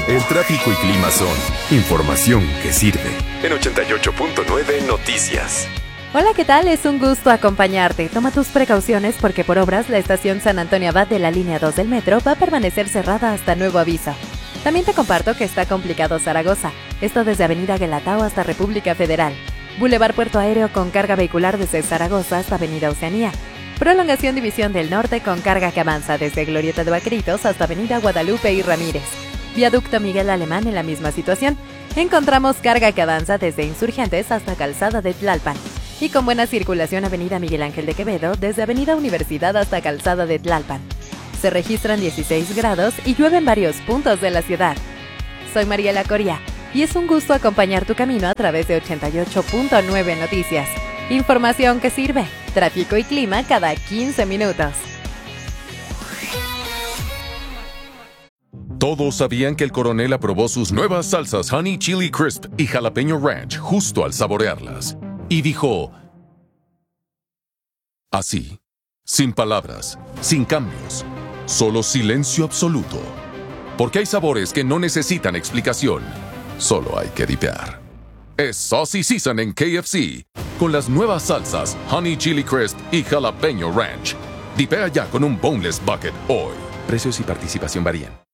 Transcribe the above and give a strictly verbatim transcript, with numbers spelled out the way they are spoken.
El tráfico y clima son información que sirve. En ochenta y ocho punto nueve Noticias. Hola, ¿qué tal? Es un gusto acompañarte. Toma tus precauciones porque por obras la estación San Antonio Abad de la línea dos del metro va a permanecer cerrada hasta nuevo aviso. También te comparto que está complicado Zaragoza, esto desde Avenida Guelatao hasta República Federal. Boulevard Puerto Aéreo con carga vehicular desde Zaragoza hasta Avenida Oceanía. Prolongación División del Norte con carga que avanza desde Glorieta de Vaqueritos hasta Avenida Guadalupe y Ramírez. Viaducto Miguel Alemán en la misma situación. Encontramos carga que avanza desde Insurgentes hasta Calzada de Tlalpan. Y con buena circulación Avenida Miguel Ángel de Quevedo desde Avenida Universidad hasta Calzada de Tlalpan. Se registran dieciséis grados y llueve en varios puntos de la ciudad. Soy Mariela Coria y es un gusto acompañar tu camino a través de ochenta y ocho punto nueve Noticias. Información que sirve, tráfico y clima cada quince minutos. Todos sabían que el coronel aprobó sus nuevas salsas Honey Chili Crisp y Jalapeño Ranch justo al saborearlas. Y dijo, así, sin palabras, sin cambios, solo silencio absoluto. Porque hay sabores que no necesitan explicación, solo hay que dipear. Es Saucy Season en K F C, con las nuevas salsas Honey Chili Crisp y Jalapeño Ranch. Dipea ya con un Boneless Bucket hoy. Precios y participación varían.